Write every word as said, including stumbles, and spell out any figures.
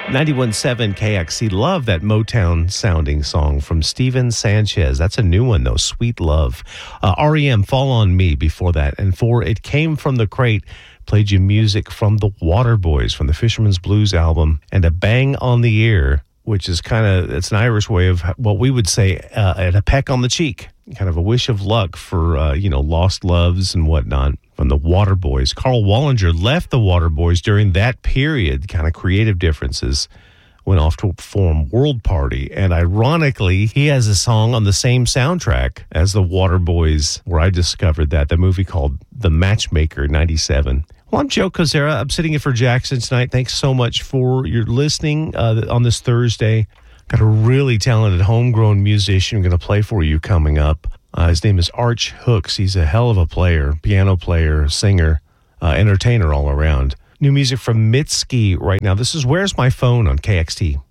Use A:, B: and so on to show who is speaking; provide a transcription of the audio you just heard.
A: ninety-one point seven K X C. Love that Motown sounding song from Steven Sanchez. That's a new one, though. Sweet Love. Uh, R E M, Fall on Me before that. And for It Came from the Crate, played you music from the Waterboys from the Fisherman's Blues album. And a Bang on the Ear, which is kind of, it's an Irish way of what we would say uh, at a peck on the cheek. Kind of a wish of luck for, uh, you know, lost loves and whatnot. From the Waterboys. Carl Wallinger left the Waterboys during that period. Kind of creative differences. Went off to form World Party. And ironically, he has a song on the same soundtrack as the Waterboys, where I discovered that. The movie called The Matchmaker, ninety-seven. Well, I'm Joe Kozera. I'm sitting in for Jackson tonight. Thanks so much for your listening uh, on this Thursday. Got a really talented homegrown musician I'm going to play for you coming up. Uh, his name is Arch Hooks. He's a hell of a player, piano player, singer, uh, entertainer all around. New music from Mitski right now. This is Where's My Phone on K X T.